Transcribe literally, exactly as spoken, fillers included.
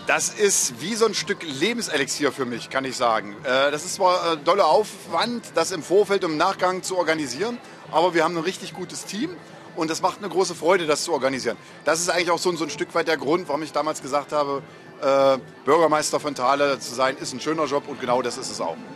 Das ist wie so ein Stück Lebenselixier für mich, kann ich sagen. Das ist zwar ein doller Aufwand, das im Vorfeld und im Nachgang zu organisieren, aber wir haben ein richtig gutes Team und es macht eine große Freude, das zu organisieren. Das ist eigentlich auch so, so ein Stück weit der Grund, warum ich damals gesagt habe, äh, Bürgermeister von Thale zu sein, ist ein schöner Job und genau das ist es auch.